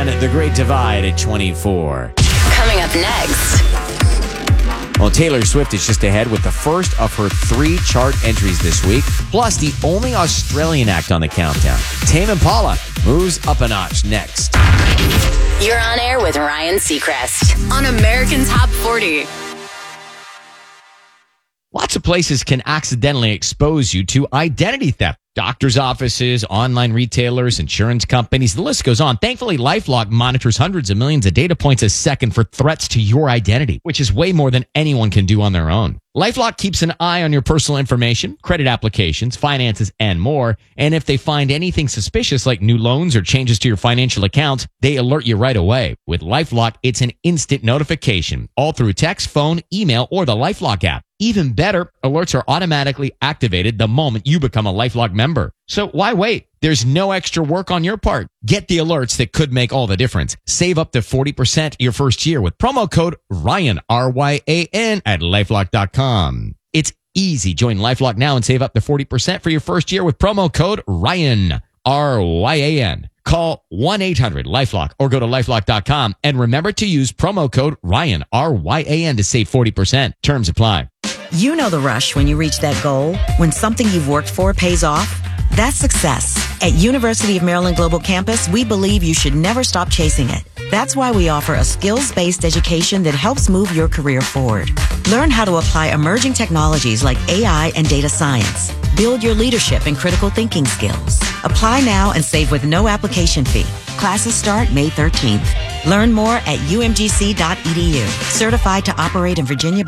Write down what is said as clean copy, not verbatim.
on The Great Divide at 24. Coming up next. Well, Taylor Swift is just ahead with the first of her 3 chart entries this week, plus the only Australian act on the countdown. Tame Impala moves up a notch next. You're on air with Ryan Seacrest on American Top 40. Lots of places can accidentally expose you to identity theft. Doctors' offices, online retailers, insurance companies, the list goes on. Thankfully, LifeLock monitors hundreds of millions of data points a second for threats to your identity, which is way more than anyone can do on their own. LifeLock keeps an eye on your personal information, credit applications, finances, and more. And if they find anything suspicious like new loans or changes to your financial accounts, they alert you right away. With LifeLock, it's an instant notification, all through text, phone, email, or the LifeLock app. Even better, alerts are automatically activated the moment you become a LifeLock member. So why wait? There's no extra work on your part. Get the alerts that could make all the difference. Save up to 40% your first year with promo code Ryan, R-Y-A-N, at LifeLock.com. It's easy. Join LifeLock now and save up to 40% for your first year with promo code Ryan, R-Y-A-N. Call 1-800-LifeLock or go to LifeLock.com and remember to use promo code Ryan, R-Y-A-N, to save 40%. Terms apply. You know the rush when you reach that goal, when something you've worked for pays off. That's success. At University of Maryland Global Campus, we believe you should never stop chasing it. That's why we offer a skills-based education that helps move your career forward. Learn how to apply emerging technologies like AI and data science. Build your leadership and critical thinking skills. Apply now and save with no application fee. Classes start May 13th. Learn more at umgc.edu. Certified to operate in Virginia.